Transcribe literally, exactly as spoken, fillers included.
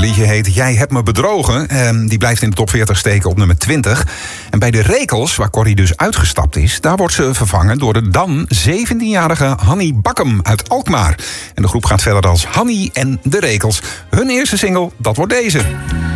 liedje heet Jij hebt me bedrogen. Uh, die blijft in de top veertig steken op nummer twintig. En bij de Rekels, waar Corrie dus uitgestapt is, daar wordt ze vervangen door de dan zeventienjarige Hannie Bakkum uit Alkmaar. En de groep gaat verder als Hannie en de Rekels. Hun eerste single, dat wordt deze.